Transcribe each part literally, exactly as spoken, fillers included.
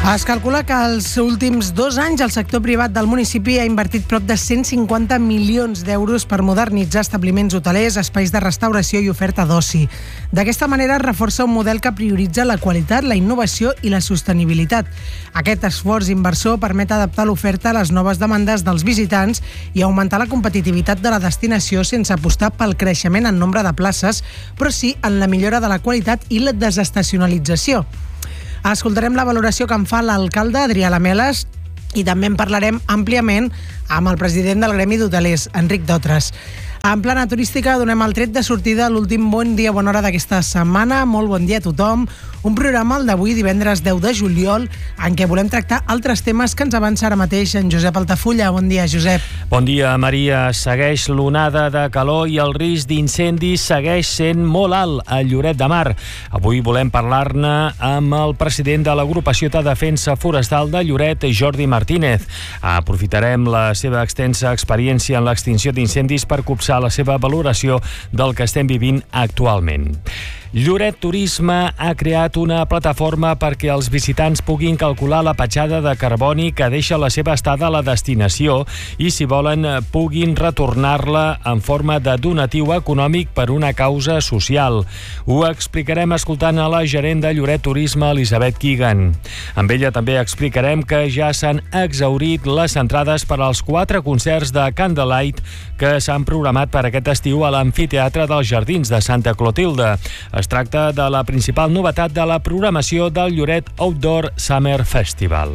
Es calcula que els últims dos anys el sector privat del municipi ha invertit prop de cent cinquanta milions d'euros per modernitzar establiments hotelers, espais de restauració i oferta d'oci. D'aquesta manera es reforça un model que prioritza la qualitat, la innovació i la sostenibilitat. Aquest esforç inversor permet adaptar l'oferta a les noves demandes dels visitants i augmentar la competitivitat de la destinació sense apostar pel creixement en nombre de places, però sí en la millora de la qualitat i la desestacionalització. Escoltarem la valoració que en fa l'alcalde Adrià Lamelas i també en parlarem àmpliament amb el president del Gremi d'Hotelers, Enric Dotres. En plana turística donem el tret de sortida a l'últim Bon Dia Bona Hora d'aquesta setmana. Molt bon dia a tothom. Un programa, el d'avui, divendres deu de juliol, en què volem tractar altres temes que ens avança ara mateix en Josep Altafulla. Bon dia, Josep. Bon dia, Maria. Segueix l'onada de calor i el risc d'incendis segueix sent molt alt a Lloret de Mar. Avui volem parlar-ne amb el president de l'Agrupació de Defensa Forestal de Lloret, Jordi Martínez. Aprofitarem la seva extensa experiència en l'extinció d'incendis per copsar la seva valoració del que estem vivint actualment. Lloret Turisme ha creat una plataforma perquè els visitants puguin calcular la petjada de carboni que deixa la seva estada a la destinació i, si volen, puguin retornar-la en forma de donatiu econòmic per una causa social. Ho explicarem escoltant a la gerent de Lloret Turisme, Elisabet Keegan. Amb ella també explicarem que ja s'han exhaurit les entrades per als quatre concerts de Candlelight que s'han programat per aquest estiu a l'Amfiteatre dels Jardins de Santa Clotilde. Es tracta de la principal novetat de la programació del Lloret Outdoor Summer Festival.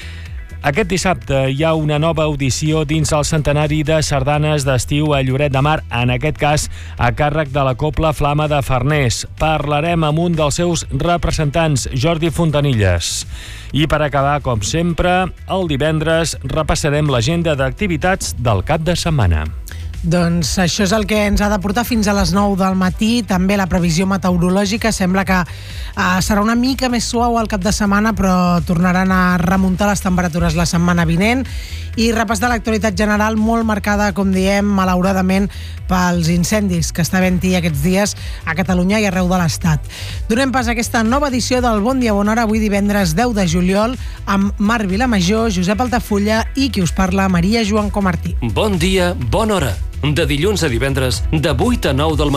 Aquest dissabte hi ha una nova audició dins el centenari de sardanes d'estiu a Lloret de Mar, en aquest cas a càrrec de la Cobla Flama de Farners. Parlarem amb un dels seus representants, Jordi Fontanilles. I per acabar, com sempre, el divendres repassarem l'agenda d'activitats del cap de setmana. Doncs això és el que ens ha de portar fins a les nou del matí. També la previsió meteorològica sembla que eh, serà una mica més suau al cap de setmana, però tornaran a remuntar les temperatures la setmana vinent. I repàs de l'actualitat general molt marcada, com diem, malauradament, pels incendis que està havent-hi aquests dies a Catalunya i arreu de l'Estat. Donem pas a aquesta nova edició del Bon Dia Bona Hora, avui divendres deu de juliol, amb Marc Vilamajor, Josep Altafulla i qui us parla, Maria Joan Comartí. Bon dia, bona hora. De dilluns a divendres, de vuit a nou del matí.